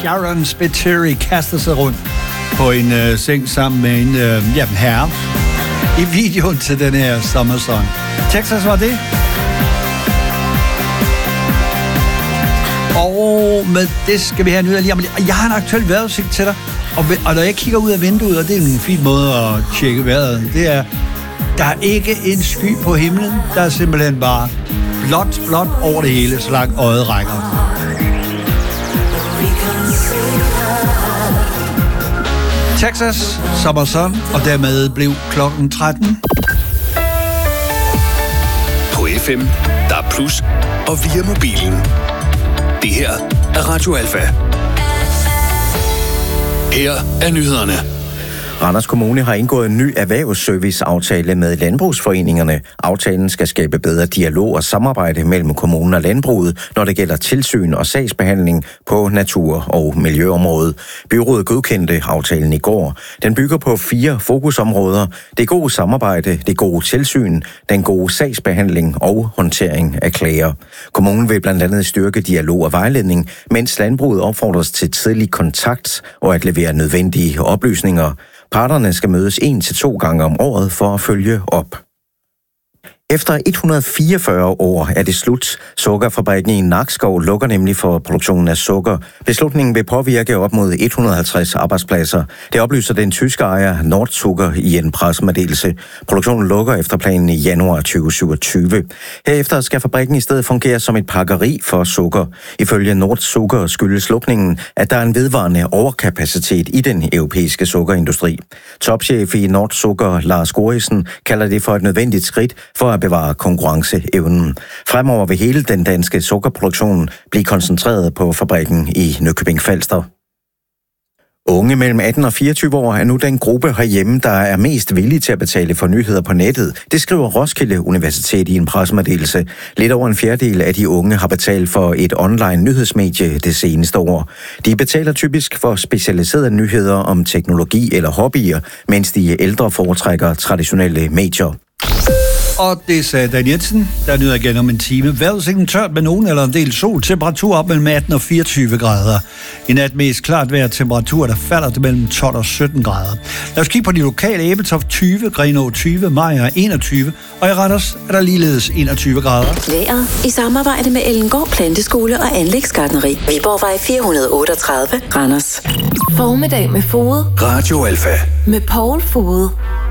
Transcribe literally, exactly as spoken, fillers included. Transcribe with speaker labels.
Speaker 1: Sharon Spiteri kaster sig rundt på en øh, seng sammen med en øh, ja, herre i videoen til den her Summer Sun. Texas var det. Og med det skal vi have nyheder lige om lidt. Jeg har en aktuel vejrudsigt til dig, og, og når jeg kigger ud af vinduet, og det er en fin måde at tjekke vejret, det er, der er ikke en sky på himlen, der er simpelthen bare blåt, blåt over det hele, så langt øjet rækker. Texas, Summer Sun, og dermed blev klokken tretten.
Speaker 2: På F M, der er plus, og via mobilen. Det her er Radio Alfa. Her er nyhederne.
Speaker 3: Randers Kommune har indgået en ny erhvervsserviceaftale med landbrugsforeningerne. Aftalen skal skabe bedre dialog og samarbejde mellem kommunen og landbruget, når det gælder tilsyn og sagsbehandling på natur- og miljøområdet. Byrådet godkendte aftalen i går. Den bygger på fire fokusområder: det gode samarbejde, det gode tilsyn, den gode sagsbehandling og håndtering af klager. Kommunen vil blandt andet styrke dialog og vejledning, mens landbruget opfordres til tidlig kontakt og at levere nødvendige oplysninger. Parterne skal mødes en til to gange om året for at følge op. Efter et hundrede og fireogfyrre år er det slut. Sukkerfabrikken i Nakskov lukker nemlig for produktionen af sukker. Beslutningen vil påvirke op mod et hundrede og halvtreds arbejdspladser. Det oplyser den tyske ejer Nordzucker i en pressemeddelelse. Produktionen lukker efter planen i januar tyve syvogtyve. Herefter skal fabrikken i stedet fungere som et pakkeri for sukker. Ifølge Nordzucker skyldes lukningen, at der er en vedvarende overkapacitet i den europæiske sukkerindustri. Topchef i Nordzucker, Lars Gorisen, kalder det for et nødvendigt skridt for at bevare konkurrenceevnen. Fremover vil hele den danske sukkerproduktion blive koncentreret på fabrikken i Nykøbing Falster. Unge mellem atten og fireogtyve år er nu den gruppe herhjemme, der er mest villige til at betale for nyheder på nettet. Det skriver Roskilde Universitet i en pressemeddelelse. Lidt over en fjerdedel af de unge har betalt for et online nyhedsmedie det seneste år. De betaler typisk for specialiserede nyheder om teknologi eller hobbyer, mens de ældre foretrækker traditionelle medier.
Speaker 1: Og det sagde Dan Jensen, der nyder igen om en time. Vejrudsigten tørt med nogen eller en del sol. Temperatur op mellem atten og fireogtyve grader. I nat mest klart vejr. Temperatur, der falder til mellem tolv og sytten grader. Lad os kigge på de lokale. Ebeltoft tyve, Grenaa tyve, Mariager enogtyve. Og i Randers er der ligeledes enogtyve grader.
Speaker 4: Vejret i samarbejde med Ellengård Planteskole og Anlægsgartneri. Viborgvej fire hundrede og otteogtredive, Randers.
Speaker 5: Formiddag med Fode.
Speaker 2: Radio Alfa.
Speaker 5: Med Poul Fode.